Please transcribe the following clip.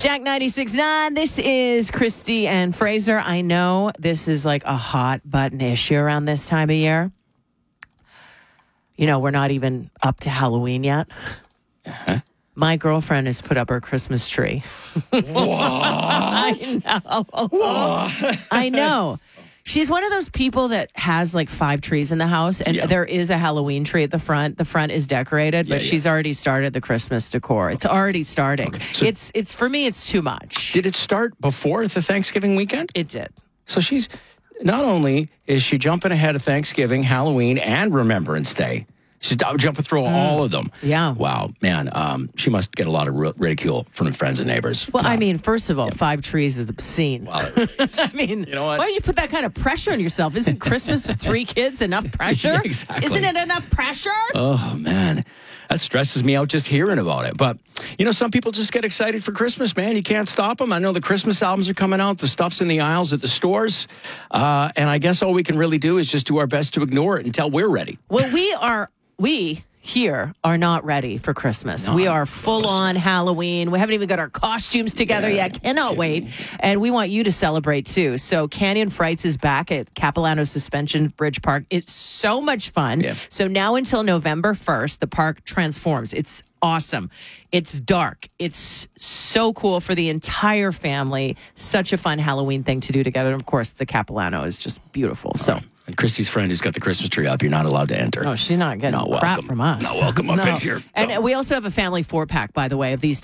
Jack 96.9. This is Christy and Fraser. I know this is like a hot button issue around this time of year. You know, we're not even up to Halloween yet. Uh-huh. My girlfriend has put up her Christmas tree. What? I know. What? I know. She's one of those people that has like 5 trees in the house, and there is a Halloween tree at the front. The front is decorated, but she's already started the Christmas decor. It's already starting. Okay. So it's for me, it's too much. Did it start before the Thanksgiving weekend? It did. So she's not only is she jumping ahead of Thanksgiving, Halloween, and Remembrance Day. She's jumping through all of them. Yeah. Wow, man. She must get a lot of ridicule from friends and neighbors. Well, I mean, first of all, 5 trees is obscene. Well, I mean, you know what? Why did you put that kind of pressure on yourself? Isn't Christmas with 3 kids enough pressure? Yeah, exactly. Isn't it enough pressure? Oh, man. That stresses me out just hearing about it. But, you know, some people just get excited for Christmas, man. You can't stop them. I know the Christmas albums are coming out. The stuff's in the aisles at the stores. And I guess all we can really do is just do our best to ignore it until we're ready. Well, we here are not ready for Christmas. We are full on Halloween. We haven't even got our costumes together yet. Cannot wait. And we want you to celebrate too. So Canyon Frights is back at Capilano Suspension Bridge Park. It's so much fun. Yeah. So now until November 1st, the park transforms. It's awesome. It's dark. It's so cool for the entire family. Such a fun Halloween thing to do together. And of course, the Capilano is just beautiful. So. And Christy's friend who's got the Christmas tree up, you're not allowed to enter. No, she's not getting crap from us. Not welcome up in here. And we also have a family 4-pack, by the way, of these